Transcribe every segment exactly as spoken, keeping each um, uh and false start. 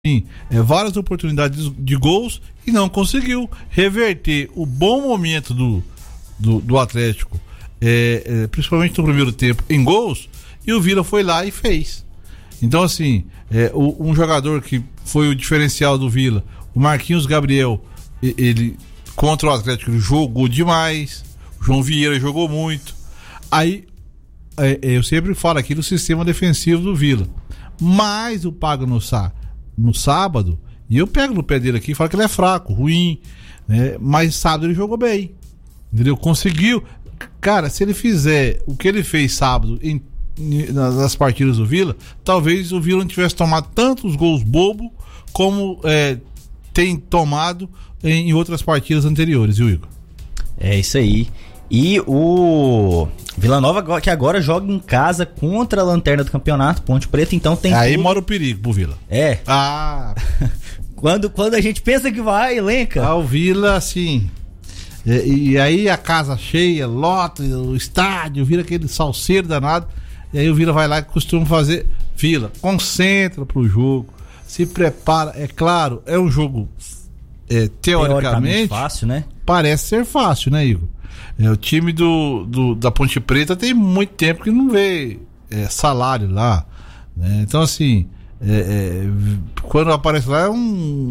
Sim, é, várias oportunidades de gols e não conseguiu reverter o bom momento do, do, do Atlético, é, é, principalmente no primeiro tempo, em gols, e o Vila foi lá e fez. Então, assim, é, o, um jogador que foi o diferencial do Vila, o Marquinhos Gabriel, ele contra o Atlético ele jogou demais, o João Vieira jogou muito. Aí, é, eu sempre falo aqui do sistema defensivo do Vila, mas o Paga no Sá no sábado, e eu pego no pé dele aqui e falo que ele é fraco, ruim, né? Mas sábado ele jogou bem, entendeu? Conseguiu, cara, se ele fizer o que ele fez sábado em, nas partidas do Vila, talvez o Vila não tivesse tomado tantos gols bobo como é, tem tomado em, em outras partidas anteriores, viu, Igor? É isso aí. E o Vila Nova, que agora joga em casa contra a lanterna do campeonato, Ponte Preta, então tem aí tudo... mora o perigo pro Vila. É. Ah! quando, quando a gente pensa que vai, elenca. Ah, o Vila, assim... E, e aí a casa cheia, lota, o estádio, vira aquele salseiro danado, e aí o Vila vai lá e costuma fazer... Vila, concentra pro jogo, se prepara, é claro, é um jogo é, teoricamente, teoricamente fácil, né? Parece ser fácil, né, Igor? É, o time do, do, da Ponte Preta tem muito tempo que não vê é, salário lá, né? Então, assim, é, é, quando aparece lá é um,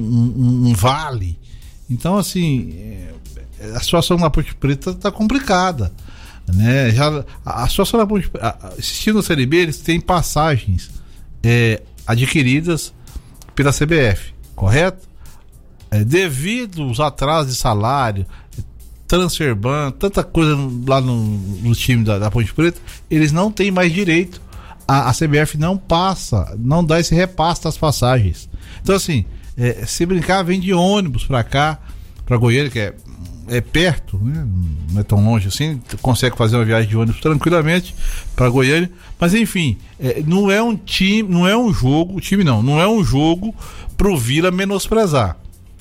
um, um vale. Então, assim, é, a situação da Ponte Preta tá complicada, né? Já, a, a situação da Ponte Preta, assistindo a Série B, eles têm passagens é, adquiridas pela C B F, correto? É, devido aos atrasos de salário, transferban, tanta coisa lá no, no time da, da Ponte Preta, eles não têm mais direito, a, a C B F não passa, não dá esse repasse das passagens. Então, assim, é, se brincar, vem de ônibus pra cá, pra Goiânia, que é, é perto, né? Não é tão longe assim, consegue fazer uma viagem de ônibus tranquilamente pra Goiânia, mas enfim, é, não é um time, não é um jogo, o time não, não é um jogo pro Vila menosprezar.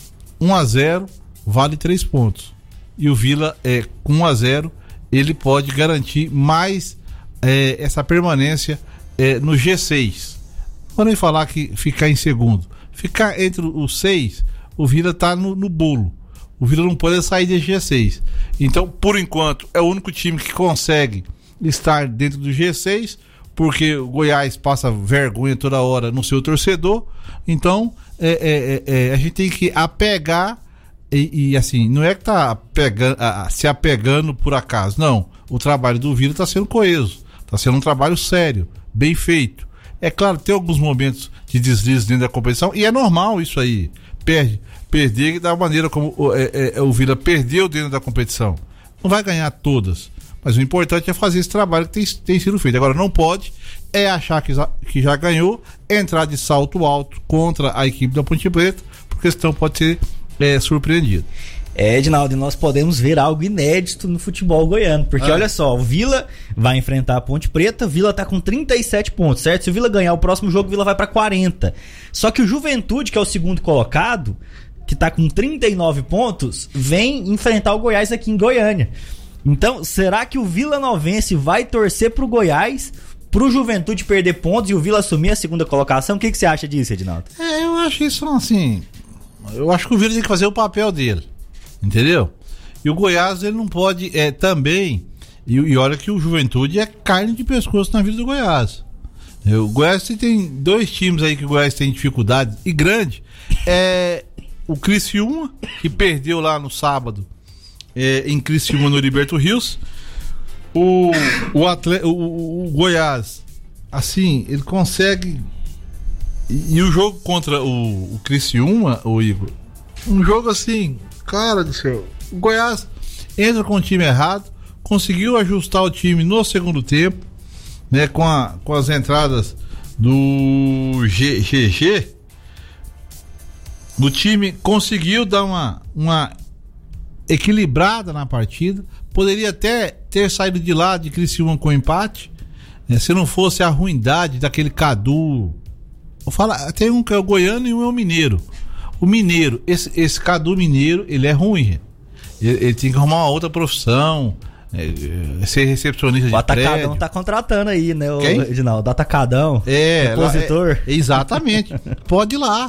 um a zero vale três pontos. E o Vila, é, com um a zero, ele pode garantir mais é, essa permanência é, no G seis. Não vou nem falar que ficar em segundo. Ficar entre os seis, o Vila tá no, no bolo. O Vila não pode sair de G seis. Então, por enquanto, é o único time que consegue estar dentro do G seis, porque o Goiás passa vergonha toda hora no seu torcedor. Então, é, é, é, a gente tem que apegar. E, e assim, não é que tá pegando, a, se apegando por acaso, não. O trabalho do Vila tá sendo coeso, tá sendo um trabalho sério, bem feito. É claro, tem alguns momentos de deslize dentro da competição, e é normal isso aí. Perde, perder da maneira como é, é, o Vila perdeu dentro da competição. Não vai ganhar todas, mas o importante é fazer esse trabalho que tem, tem sido feito. Agora, não pode é achar que já, que já ganhou, entrar de salto alto contra a equipe da Ponte Preta, porque senão pode ser é surpreendido. É, Edinaldo, nós podemos ver algo inédito no futebol goiano, porque ah. olha só, o Vila vai enfrentar a Ponte Preta, o Vila tá com trinta e sete pontos, certo? Se o Vila ganhar o próximo jogo, o Vila vai pra quarenta. Só que o Juventude, que é o segundo colocado, que tá com trinta e nove pontos, vem enfrentar o Goiás aqui em Goiânia. Então, será que o Vila Novense vai torcer pro Goiás, pro Juventude perder pontos e o Vila assumir a segunda colocação? O que, que você acha disso, Edinaldo? É, eu acho isso assim... Eu acho que o Vila tem que fazer o papel dele, entendeu? E o Goiás, ele não pode é, também, e, e olha que o Juventude é carne de pescoço na vida do Goiás. O Goiás tem dois times aí que o Goiás tem dificuldade e grande, é o Criciúma, que perdeu lá no sábado é, em Criciúma no Heriberto Rios. O, o, atleta, o, o Goiás, assim, ele consegue... E, e o jogo contra o, o Criciúma, o Igor, um jogo assim, cara do céu, o Goiás entra com o time errado, conseguiu ajustar o time no segundo tempo, né, com, a, com as entradas do G G, o time conseguiu dar uma, uma equilibrada na partida, poderia até ter saído de lá de Criciúma com empate, né, se não fosse a ruindade daquele Cadu. Fala, tem um que é o goiano e um é o mineiro. O mineiro, esse, esse Cadu Mineiro, ele é ruim. Ele, ele tem que arrumar uma outra profissão, é, ser recepcionista o de prédio. O Atacadão tá contratando aí, né, o Quem? Edinaldo? O Atacadão, é, repositor. É, exatamente. Pode ir lá.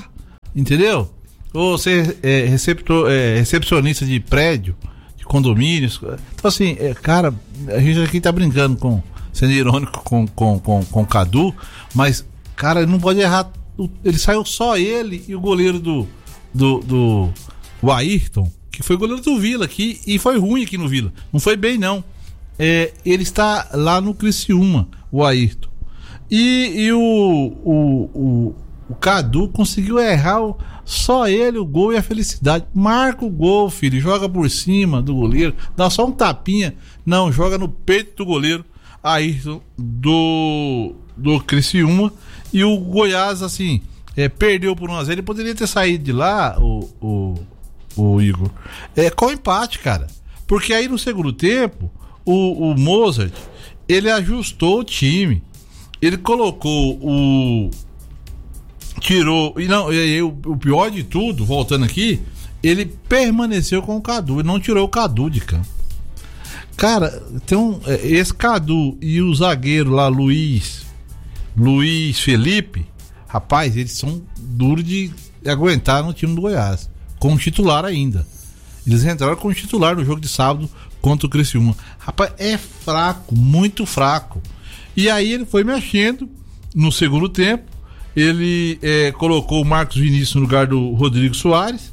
entendeu? Ou você é, receptor, é recepcionista de prédio, de condomínios. Então assim, é, cara, a gente aqui tá brincando com, sendo irônico com, com, com, com o Cadu, mas, cara, ele não pode errar. Ele saiu só ele e o goleiro do, do, do o Ayrton, que foi goleiro do Vila aqui, e foi ruim aqui no Vila. Não foi bem, não. É, ele está lá no Criciúma, o Ayrton. E, e o, o, o, o Cadu conseguiu errar o, só ele, o gol e a felicidade. Marca o gol, filho, joga por cima do goleiro, dá só um tapinha. Não, joga no peito do goleiro, Ayrton, do, do Criciúma. E o Goiás, assim, é, perdeu por um a zero. Ele poderia ter saído de lá, o, o, o Igor, é, com empate, cara. Porque aí no segundo tempo, o, o Mozart, ele ajustou o time. Ele colocou o... Tirou... E não, e, o, o pior de tudo, voltando aqui, ele permaneceu com o Cadu. Ele não tirou o Cadu de campo. Cara, tem um, esse Cadu e o zagueiro lá, Luiz... Luiz Felipe, rapaz, eles são duros de aguentar no time do Goiás. Como titular ainda. Eles entraram como titular no jogo de sábado contra o Criciúma. Rapaz, é fraco, muito fraco. E aí ele foi mexendo no segundo tempo. Ele é, colocou o Marcos Vinícius no lugar do Rodrigo Soares.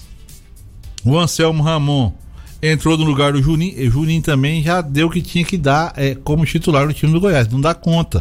O Anselmo Ramon entrou no lugar do Juninho. E o Juninho também já deu o que tinha que dar é, como titular no time do Goiás. Não dá conta.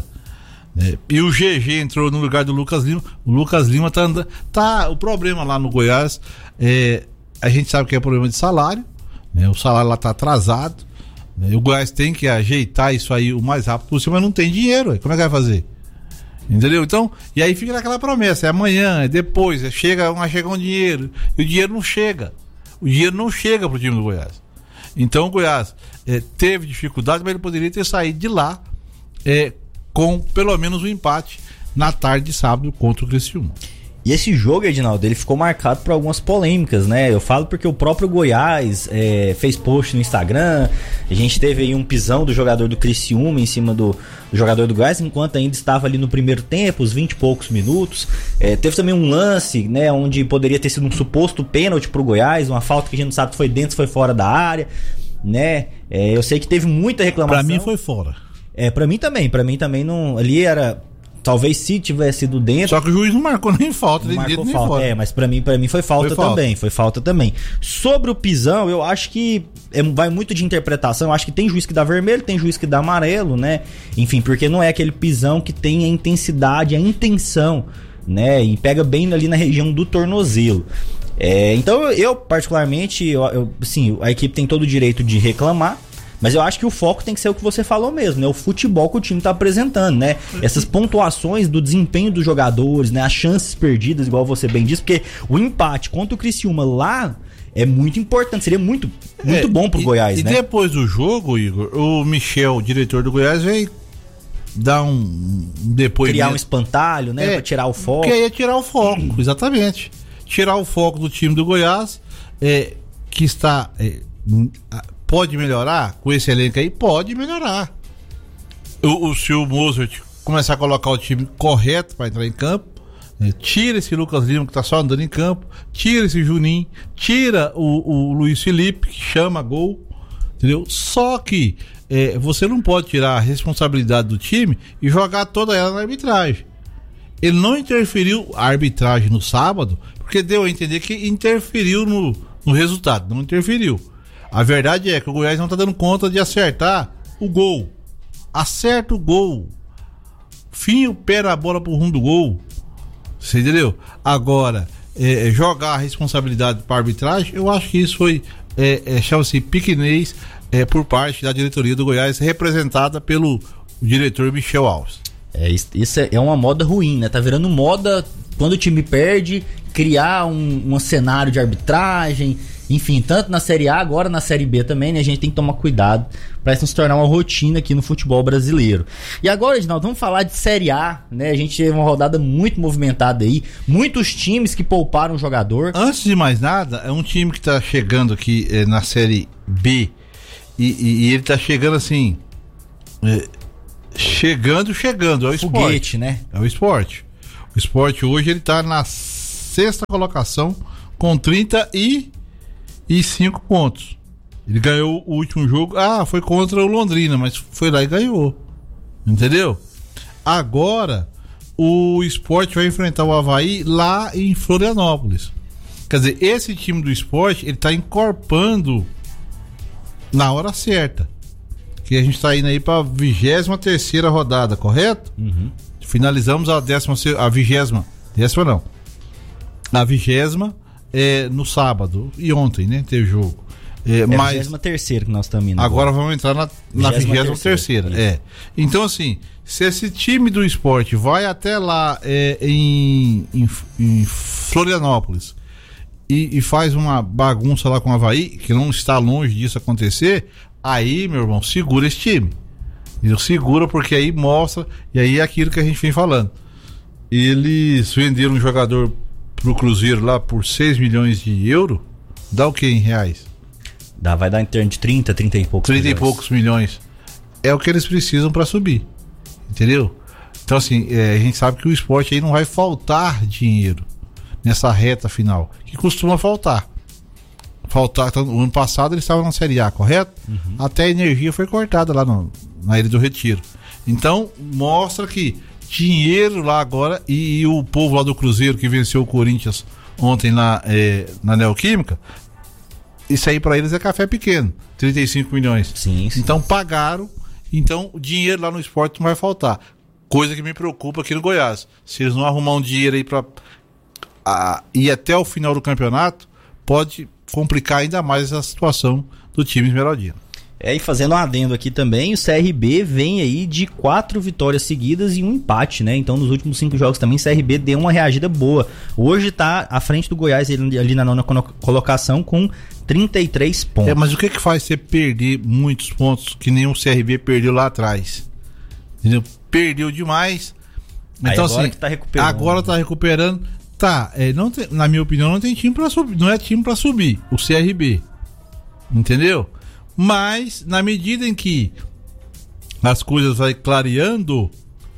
É, e o G G entrou no lugar do Lucas Lima. O Lucas Lima tá andando. Tá, o problema lá no Goiás é, a gente sabe que é problema de salário, né? O salário lá tá atrasado, né? O Goiás tem que ajeitar isso aí o mais rápido possível, mas não tem dinheiro. Como é que vai fazer? Entendeu? Então, e aí fica naquela promessa: é amanhã, é depois, é chega, vai chegar um dinheiro. E o dinheiro não chega. O dinheiro não chega pro time do Goiás. Então o Goiás é, teve dificuldade, mas ele poderia ter saído de lá é, com pelo menos um empate na tarde de sábado contra o Criciúma. E esse jogo, Edinaldo, ele ficou marcado por algumas polêmicas, né? Eu falo porque o próprio Goiás é, fez post no Instagram. A gente teve aí um pisão do jogador do Criciúma em cima do, do jogador do Goiás, enquanto ainda estava ali no primeiro tempo, os vinte e poucos minutos. É, teve também um lance, né, onde poderia ter sido um suposto pênalti pro Goiás, uma falta que a gente não sabe se foi dentro, se foi fora da área, né? É, eu sei que teve muita reclamação. Pra mim foi fora. É, pra mim também. Pra mim também não... Ali era... Talvez se tivesse sido dentro. Só que o juiz não marcou nem falta, nem marcou dentro, falta. Nem fora. É, mas pra mim, pra mim foi falta foi também. Falta. Foi falta também. Sobre o pisão, eu acho que é, vai muito de interpretação. Eu acho que tem juiz que dá vermelho, tem juiz que dá amarelo, né? Enfim, porque não é aquele pisão que tem a intensidade, a intenção, né? E pega bem ali na região do tornozelo. É, então eu, particularmente, eu, eu, assim, a equipe tem todo o direito de reclamar. Mas eu acho que o foco tem que ser o que você falou mesmo, né? O futebol que o time tá apresentando, né? Essas pontuações do desempenho dos jogadores, né? As chances perdidas, igual você bem disse, porque o empate contra o Criciúma lá é muito importante, seria muito, muito é, bom pro e, Goiás, e né? E depois do jogo, Igor, o Michel, o diretor do Goiás, veio dar um depoimento. Criar um espantalho, né? É, pra tirar o foco. Que ia tirar o foco, exatamente. Tirar o foco do time do Goiás, é, que está... É, pode melhorar com esse elenco aí? Pode melhorar. O, o se o Mozart começar a colocar o time correto para entrar em campo, né, tira esse Lucas Lima que tá só andando em campo, tira esse Juninho, tira o, o Luiz Felipe que chama gol, entendeu? Só que é, você não pode tirar a responsabilidade do time e jogar toda ela na arbitragem. Ele não interferiu a arbitragem no sábado porque deu a entender que interferiu no, no resultado. Não interferiu. A verdade é que o Goiás não tá dando conta de acertar o gol. Acerta o gol. Finha o pé na bola pro rumo do gol. Você entendeu? Agora, é, jogar a responsabilidade para arbitragem, eu acho que isso foi, é, é, chama-se piquenês, é, por parte da diretoria do Goiás, representada pelo diretor Michel Alves. É, isso é uma moda ruim, né? Tá virando moda quando o time perde, criar um, um cenário de arbitragem. Enfim, tanto na Série A, agora na Série B também, né? A gente tem que tomar cuidado para isso não se tornar uma rotina aqui no futebol brasileiro. E agora, Edinaldo, vamos falar de Série A, né? A gente teve uma rodada muito movimentada aí, muitos times que pouparam o jogador. Antes de mais nada, é um time que tá chegando aqui é, na Série B e, e, e ele tá chegando assim, é, chegando, chegando, é o Foguete, esporte, né? É o esporte. O esporte hoje ele tá na sexta colocação com trinta e cinco pontos. Ele ganhou o último jogo. Ah, foi contra o Londrina, mas foi lá e ganhou. Entendeu? Agora o Sport vai enfrentar o Avaí lá em Florianópolis. Quer dizer, esse time do Sport, ele tá encorpando na hora certa. Que a gente tá indo aí pra vigésima terceira rodada, correto? Uhum. Finalizamos a décima, a vigésima. Décima não. A vigésima é no sábado. E ontem, né? Teve jogo. É, é mas a vigésima terceira que nós estamos indo. Agora vamos entrar na, na vigésima terceira. É. Então, assim, se esse time do esporte vai até lá é, em, em, em Florianópolis e, e faz uma bagunça lá com o Avaí, que não está longe disso acontecer, aí, meu irmão, segura esse time. Ele segura, porque aí mostra, e aí é aquilo que a gente vem falando. Eles venderam um jogador pro Cruzeiro lá por seis milhões de euros. Dá o que em reais? Dá, vai dar em torno de trinta, trinta e poucos trinta milhões. e poucos milhões. É o que eles precisam para subir. Entendeu? Então, assim, é, a gente sabe que o esporte aí não vai faltar dinheiro nessa reta final, que costuma faltar. Faltar. Então, o ano passado eles estavam na Série A, correto? Uhum. Até a energia foi cortada lá no, na Ilha do Retiro. Então, mostra que dinheiro lá agora, e, e o povo lá do Cruzeiro que venceu o Corinthians ontem lá é, na Neoquímica, isso aí pra eles é café pequeno, trinta e cinco milhões. Sim, sim. Então pagaram, então o dinheiro lá no esporte não vai faltar. Coisa que me preocupa aqui no Goiás. Se eles não arrumar um dinheiro aí pra a, ir até o final do campeonato, pode complicar ainda mais essa situação do time esmeraldino. É, e fazendo um adendo aqui também, o C R B vem aí de quatro vitórias seguidas e um empate, né? Então nos últimos cinco jogos também o C R B deu uma reagida boa. Hoje tá à frente do Goiás ali, ali na nona colocação com trinta e três pontos. É, mas o que que faz você perder muitos pontos que nem o C R B perdeu lá atrás? Entendeu? Perdeu demais. Então, aí agora assim, que tá recuperando. Agora tá recuperando. Tá, é, não tem, na minha opinião, não tem time pra subir. Não é time pra subir, o C R B. Entendeu? Mas, na medida em que as coisas vai clareando,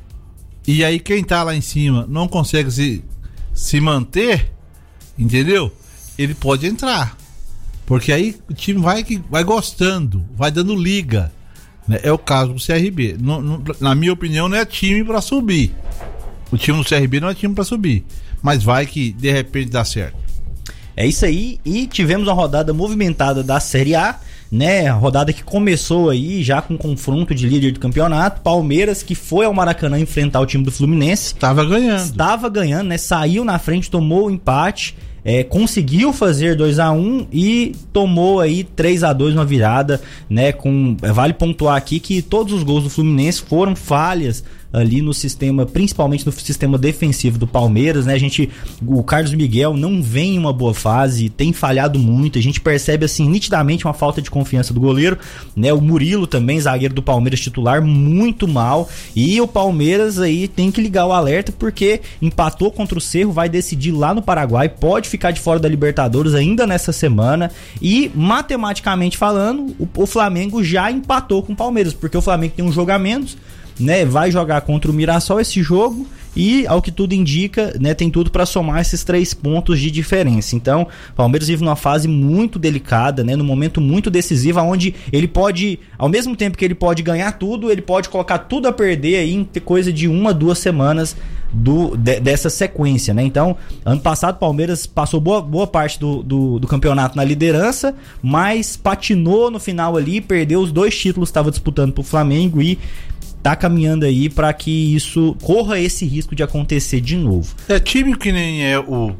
e aí quem tá lá em cima não consegue se, se manter, entendeu? Ele pode entrar. Porque aí o time vai, vai gostando, vai dando liga. Né? É o caso do C R B. Não, não, na minha opinião, não é time pra subir. O time do C R B não é time pra subir. Mas vai que de repente dá certo. É isso aí. E tivemos uma rodada movimentada da Série A, né? A rodada que começou aí já com confronto de líder do campeonato. Palmeiras, que foi ao Maracanã enfrentar o time do Fluminense. Estava ganhando. Estava ganhando, né? Saiu na frente, tomou o empate. É, conseguiu fazer dois a um e tomou aí três a dois uma virada, né? Com, vale pontuar aqui que todos os gols do Fluminense foram falhas ali no sistema, principalmente no sistema defensivo do Palmeiras, né? A gente, o Carlos Miguel não vem em uma boa fase, tem falhado muito, a gente percebe assim nitidamente uma falta de confiança do goleiro, né? O Murilo também, zagueiro do Palmeiras titular, muito mal, e o Palmeiras aí tem que ligar o alerta porque empatou contra o Cerro, vai decidir lá no Paraguai, pode ficar de fora da Libertadores ainda nessa semana, e matematicamente falando, o, o Flamengo já empatou com o Palmeiras, porque o Flamengo tem um jogo a menos, né, vai jogar contra o Mirassol esse jogo e, ao que tudo indica, né, tem tudo para somar esses três pontos de diferença. Então, o Palmeiras vive numa fase muito delicada, né, num momento muito decisivo, onde ele pode, ao mesmo tempo que ele pode ganhar tudo, ele pode colocar tudo a perder aí em coisa de uma, duas semanas do, de, dessa sequência, né? Então, ano passado o Palmeiras passou boa, boa parte do, do, do campeonato na liderança, mas patinou no final ali, perdeu os dois títulos que estava disputando pro Flamengo e tá caminhando aí para que isso corra esse risco de acontecer de novo. É time que nem é o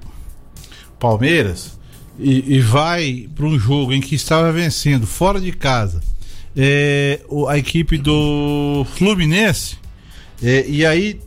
Palmeiras e, e vai para um jogo em que estava vencendo fora de casa é, a equipe do Fluminense é, e aí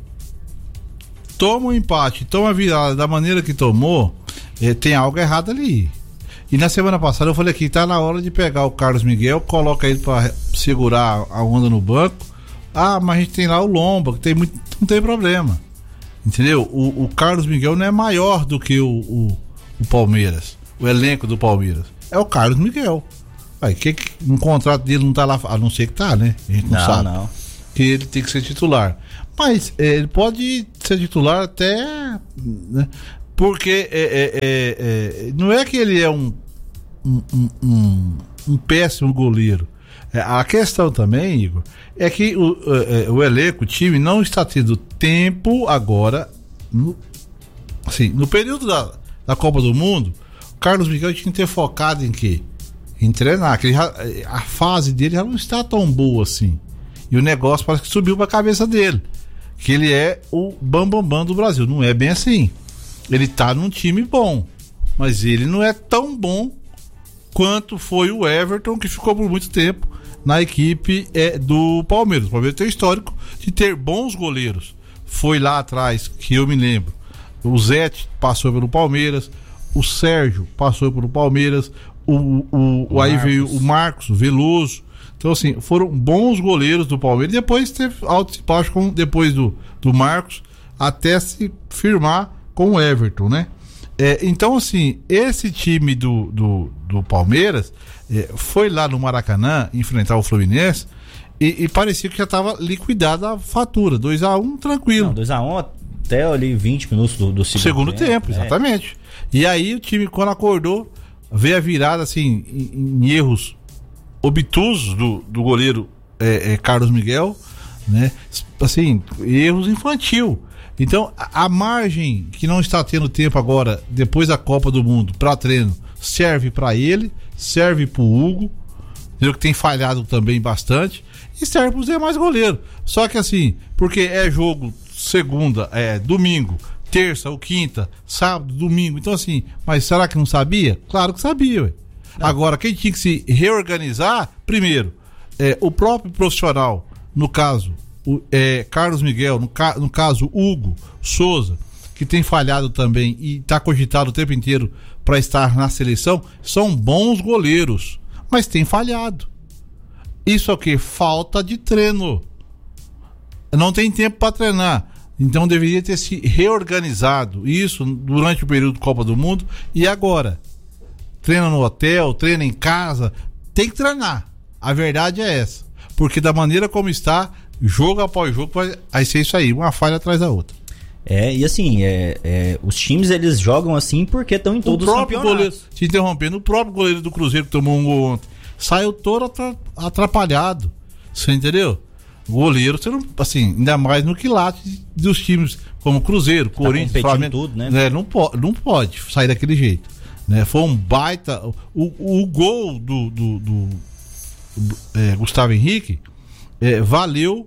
toma um empate, toma a virada da maneira que tomou, é, tem algo errado ali. E na semana passada eu falei aqui, tá na hora de pegar o Carlos Miguel, coloca ele para segurar a onda no banco. Ah, mas a gente tem lá o Lomba, que tem muito, não tem problema. Entendeu? O, o Carlos Miguel não é maior do que o, o, o Palmeiras, o elenco do Palmeiras. É o Carlos Miguel. Aí, que, que um contrato dele não tá lá, a não ser que tá, né? A gente não, não sabe. Não. Que ele tem que ser titular. Mas é, ele pode ser titular até, né, Porque é, é, é, é, não é que ele é um, um, um, um, um péssimo goleiro. É, a questão também, Igor, é que o, é, o elenco, o time, não está tendo tempo agora. No, assim, no período da, da Copa do Mundo, o Carlos Miguel tinha que ter focado em quê? Em treinar. Que ele já, a fase dele já não está tão boa assim. E o negócio parece que subiu para a cabeça dele. Que ele é o bambambam bam, bam do Brasil. Não é bem assim. Ele tá num time bom, mas ele não é tão bom quanto foi o Everton, que ficou por muito tempo na equipe é, do Palmeiras. O Palmeiras tem histórico de ter bons goleiros. Foi lá atrás, que eu me lembro, o Zete passou pelo Palmeiras, o Sérgio passou pelo Palmeiras, o, o, o aí veio o Marcos, o Veloso. Então, assim, foram bons goleiros do Palmeiras. Depois teve altos e baixos, depois do, do Marcos, até se firmar com o Everton, né? É, então, assim, esse time do, do, do Palmeiras é, foi lá no Maracanã enfrentar o Fluminense e, e parecia que já estava liquidada a fatura. dois a um, tranquilo. dois a um até ali vinte minutos do, do segundo, segundo tempo. tempo é. Exatamente. E aí o time, quando acordou, veio a virada, assim, em, em erros obtusos do, do goleiro é, é, Carlos Miguel, né? Assim, erros infantil. Então, a, a margem que não está tendo tempo agora, depois da Copa do Mundo, para treino, serve para ele, serve para o Hugo, entendeu? Que tem falhado também bastante, e serve para os demais goleiros. Só que assim, porque é jogo segunda, é domingo, terça ou quinta, sábado, domingo. Então assim, mas será que não sabia? Claro que sabia, ué. Agora, quem tinha que se reorganizar, primeiro, é, o próprio profissional, no caso, o, é, Carlos Miguel, no, ca, no caso, Hugo Souza, que tem falhado também e está cogitado o tempo inteiro para estar na seleção, são bons goleiros, mas tem falhado. Isso é o que? Falta de treino. Não tem tempo para treinar. Então deveria ter se reorganizado isso durante o período da Copa do Mundo e agora. Treina no hotel, treina em casa, tem que treinar. A verdade é essa. Porque da maneira como está, jogo após jogo, vai, vai ser isso aí, uma falha atrás da outra. É, e assim, é, é, os times eles jogam assim porque estão em todos os campeonatos. Goleiro, te interrompendo, o próprio goleiro do Cruzeiro que tomou um gol ontem, saiu todo atrapalhado. Você entendeu? O goleiro, você não, assim, ainda mais no quilate dos times como Cruzeiro, tá, Corinthians, Flamengo. Tudo, né? Né, não, po- não pode sair daquele jeito. Né? Foi um baita. O, o gol do, do, do, do é, Gustavo Henrique é, valeu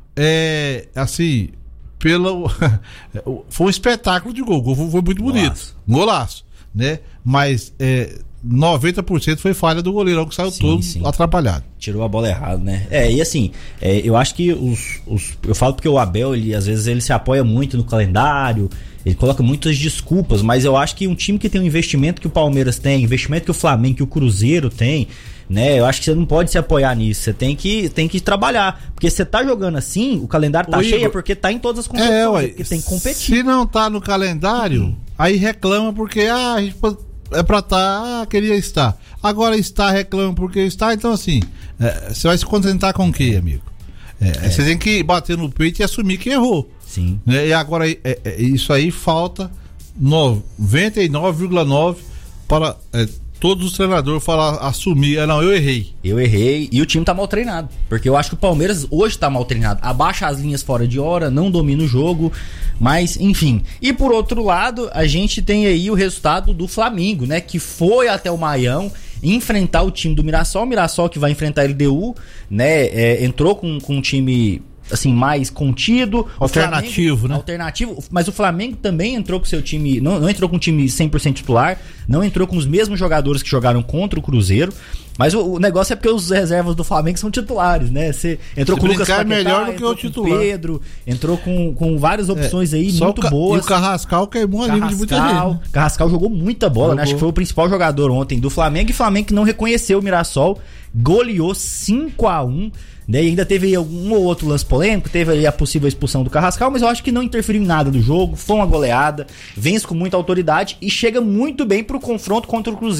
é, assim, pelo. Foi um espetáculo de gol. O gol foi, foi muito bonito. Golaço. Golaço, né? Mas é, noventa por cento foi falha do goleirão que saiu sim, todo sim. atrapalhado. Tirou a bola errada, né? É, e assim, é, eu acho que os, os. Eu falo porque o Abel, ele, às vezes, ele se apoia muito no calendário. Ele coloca muitas desculpas, mas eu acho que um time que tem um investimento que o Palmeiras tem, investimento que o Flamengo, que o Cruzeiro tem, né? Eu acho que você não pode se apoiar nisso, você tem que, tem que trabalhar, porque você tá jogando assim, o calendário tá Ô, cheio, Igor, é porque tá em todas as competições, é, ué, porque tem que competir. Se não tá no calendário, hum. aí reclama porque, ah, a gente é pra tá, ah, queria estar. Agora está, reclama porque está, então assim, é, você vai se contentar com o quê, amigo? É, é. Você tem que bater no peito e assumir que errou. Sim. Né? E agora é, é, isso aí falta noventa e nove vírgula nove para é, todos os treinadores falar, assumir, ah, não, eu errei. Eu errei e o time tá mal treinado, porque eu acho que o Palmeiras hoje tá mal treinado, abaixa as linhas fora de hora, não domina o jogo, mas enfim. E por outro lado, a gente tem aí o resultado do Flamengo, né, que foi até o Maião enfrentar o time do Mirassol, o Mirassol que vai enfrentar a L D U, né, é, entrou com, com um time assim, mais contido. Alternativo, Flamengo, né? Alternativo, mas o Flamengo também entrou com seu time, não, não entrou com um time cem por cento titular, não entrou com os mesmos jogadores que jogaram contra o Cruzeiro, mas o, o negócio é porque os reservas do Flamengo são titulares, né? Você entrou Se com o Lucas Paquetá, melhor do que o titular. Pedro, entrou com, com várias opções é, aí muito ca- boas. E o Carrascal queimou a língua de muita gente. Né? Carrascal jogou muita bola, né? Acho que foi o principal jogador ontem do Flamengo, e Flamengo que não reconheceu o Mirassol, goleou cinco a um. Né? E ainda teve um ou outro lance polêmico, teve ali a possível expulsão do Carrascal, mas eu acho que não interferiu em nada do jogo, foi uma goleada, vence com muita autoridade e chega muito bem pro confronto contra o Cruzeiro,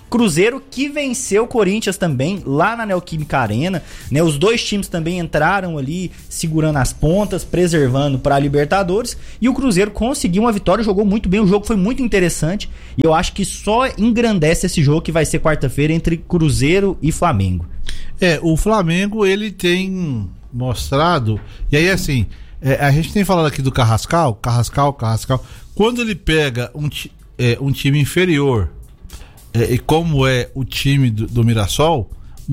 Cruzeiro que venceu o Corinthians também lá na Neoquímica Arena, né? Os dois times também entraram ali segurando as pontas, preservando para a Libertadores, e o Cruzeiro conseguiu uma vitória, jogou muito bem, o jogo foi muito interessante, e eu acho que só engrandece esse jogo que vai ser quarta-feira entre Cruzeiro e Flamengo. É, o Flamengo, ele tem mostrado, e aí assim, é, a gente tem falado aqui do Carrascal, Carrascal, Carrascal, quando ele pega um, é, um time inferior, é, e como é o time do, do Mirassol,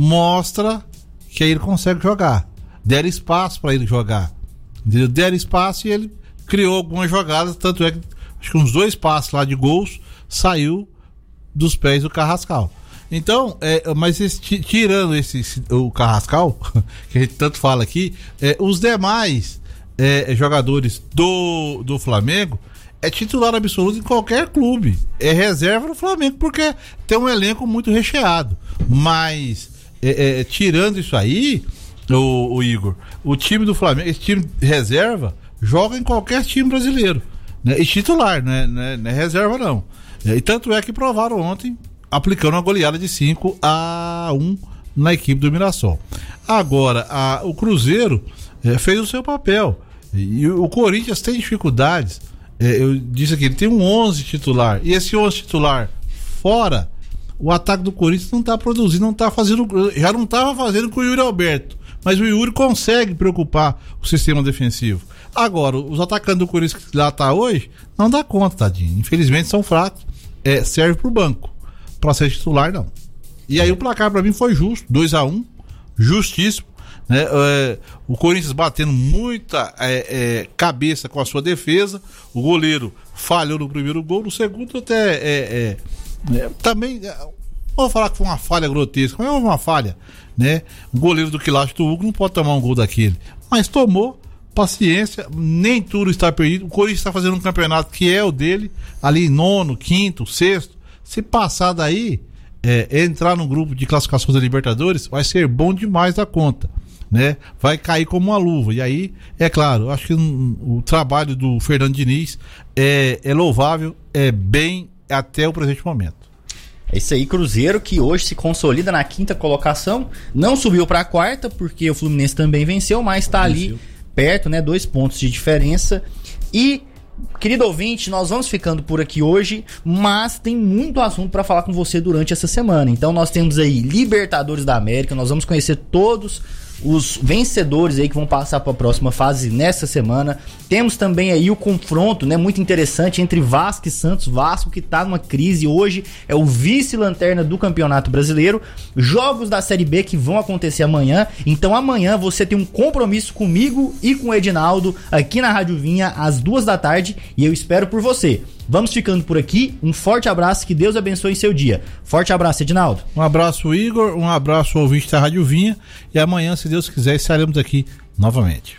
mostra que aí ele consegue jogar, deram espaço para ele jogar, entendeu? Deram espaço e ele criou algumas jogadas, tanto é que acho que uns dois passos lá de gols saiu dos pés do Carrascal. Então, é, mas esse, tirando esse, esse, o Carrascal, que a gente tanto fala aqui, é, os demais é, jogadores do, do Flamengo é titular absoluto em qualquer clube. É reserva no Flamengo, porque tem um elenco muito recheado. Mas, é, é, tirando isso aí, o, o Igor, o time do Flamengo, esse time reserva, joga em qualquer time brasileiro. Né? E titular, não é, não é, não é reserva não. É, e tanto é que provaram ontem, aplicando uma goleada de cinco a um na equipe do Mirassol. Agora, a, o Cruzeiro é, fez o seu papel. E, e o Corinthians tem dificuldades. É, eu disse aqui, ele tem um onze titular. E esse onze titular fora, o ataque do Corinthians não está produzindo, não está fazendo. Já não estava fazendo com o Yuri Alberto. Mas o Yuri consegue preocupar o sistema defensivo. Agora, os atacantes do Corinthians que lá está hoje, não dá conta, tadinho. Infelizmente são fracos. É, serve pro banco. Pra ser titular, não. E aí o placar pra mim foi justo, dois a um, justíssimo, né? É, o Corinthians batendo muita é, é, cabeça com a sua defesa, o goleiro falhou no primeiro gol, no segundo até é, é, é, também, é, vou falar que foi uma falha grotesca, mas é uma falha, né? O goleiro do Quilacho do Hugo não pode tomar um gol daquele, mas tomou, paciência, nem tudo está perdido. O Corinthians está fazendo um campeonato que é o dele, ali nono, quinto, sexto. Se passar daí, é, entrar no grupo de classificação da Libertadores, vai ser bom demais da conta, né? Vai cair como uma luva. E aí, é claro, eu acho que um, o trabalho do Fernando Diniz é, é louvável, é bem até o presente momento. É isso aí, Cruzeiro, que hoje se consolida na quinta colocação, não subiu para a quarta, porque o Fluminense também venceu, mas está ali perto, né? Dois pontos de diferença. E querido ouvinte, nós vamos ficando por aqui hoje, mas tem muito assunto para falar com você durante essa semana. Então nós temos aí Libertadores da América, nós vamos conhecer todos os vencedores aí que vão passar para a próxima fase nessa semana. Temos também aí o confronto, né, muito interessante entre Vasco e Santos. Vasco que tá numa crise hoje, é o vice-lanterna do Campeonato Brasileiro. Jogos da Série B que vão acontecer amanhã. Então amanhã você tem um compromisso comigo e com o Edinaldo aqui na Rádio Vinha às duas da tarde e eu espero por você. Vamos ficando por aqui, um forte abraço, que Deus abençoe seu dia. Forte abraço, Edinaldo. Um abraço, Igor, um abraço ao ouvinte da Rádio Vinha, e amanhã, se Deus quiser, estaremos aqui novamente.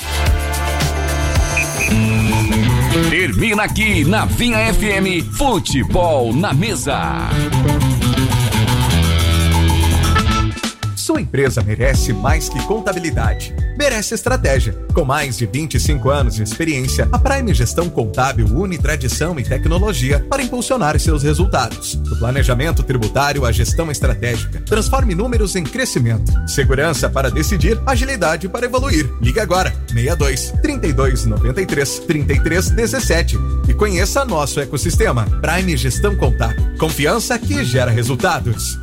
Termina aqui na Vinha F M, Futebol na Mesa. Sua empresa merece mais que contabilidade. Merece estratégia. Com mais de vinte e cinco anos de experiência, a Prime Gestão Contábil une tradição e tecnologia para impulsionar seus resultados. Do planejamento tributário à gestão estratégica. Transforme números em crescimento. Segurança para decidir, agilidade para evoluir. Ligue agora, seis dois, trinta e dois, noventa e três, trinta e três, dezessete e conheça nosso ecossistema. Prime Gestão Contábil. Confiança que gera resultados.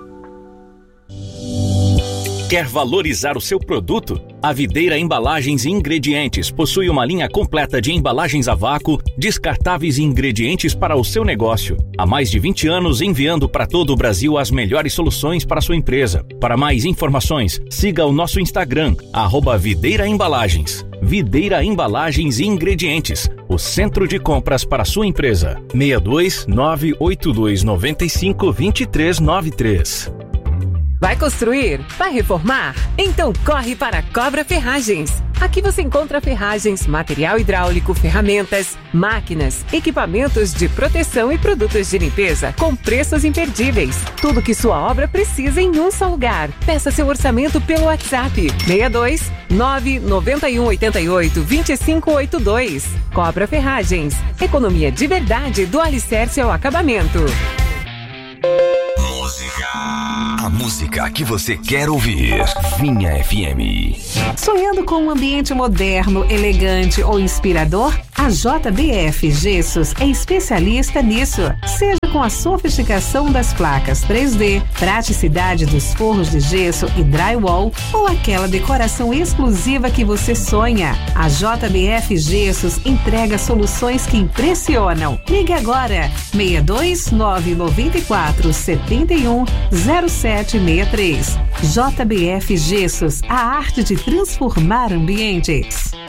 Quer valorizar o seu produto? A Videira Embalagens e Ingredientes possui uma linha completa de embalagens a vácuo, descartáveis e ingredientes para o seu negócio. Há mais de vinte anos enviando para todo o Brasil as melhores soluções para a sua empresa. Para mais informações, siga o nosso Instagram, arroba Videira Embalagens. Videira Embalagens e Ingredientes, o centro de compras para a sua empresa. seis dois, nove oito dois, nove cinco, dois três nove três. Vai construir? Vai reformar? Então corre para Cobra Ferragens. Aqui você encontra ferragens, material hidráulico, ferramentas, máquinas, equipamentos de proteção e produtos de limpeza com preços imperdíveis. Tudo que sua obra precisa em um só lugar. Peça seu orçamento pelo WhatsApp seis dois, nove nove um oito oito, dois cinco oito dois. Cobra Ferragens. Economia de verdade do alicerce ao acabamento. A música que você quer ouvir. Vinha F M. Sonhando com um ambiente moderno, elegante ou inspirador? A J B F Gessos é especialista nisso. Seja com a sofisticação das placas três D, praticidade dos forros de gesso e drywall ou aquela decoração exclusiva que você sonha. A J B F Gessos entrega soluções que impressionam. Ligue agora seis dois nove nove quatro sete um zero sete seis três. J B F Gessos, a arte de transformar ambientes.